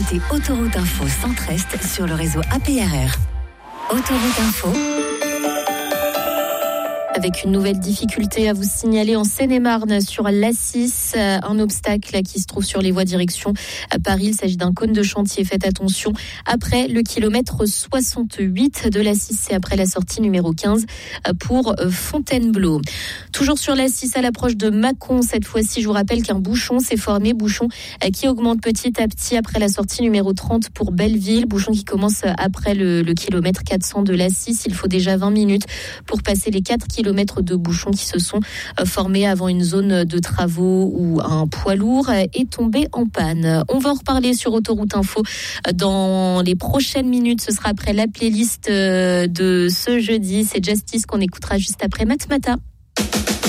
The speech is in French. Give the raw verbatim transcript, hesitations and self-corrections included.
C'est Autoroute Info Centre-Est sur le réseau A P R R. Autoroute Info. Avec une nouvelle difficulté à vous signaler en Seine-et-Marne sur l'A six, un obstacle qui se trouve sur les voies direction à Paris. Il s'agit d'un cône de chantier. Faites attention après le kilomètre soixante-huit de l'A six, c'est après la sortie numéro quinze pour Fontainebleau. Toujours sur l'A six à l'approche de Mâcon, cette fois-ci, je vous rappelle qu'un bouchon s'est formé, bouchon qui augmente petit à petit après la sortie numéro trente pour Belleville, bouchon qui commence après le, le kilomètre quatre cents de l'A six. Il faut déjà vingt minutes pour passer les quatre kilomètres de bouchons qui se sont formés avant une zone de travaux où un poids lourd est tombé en panne. On va en reparler sur Autoroute Info dans les prochaines minutes. Ce sera après la playlist de ce jeudi. C'est Justice qu'on écoutera juste après Matmata.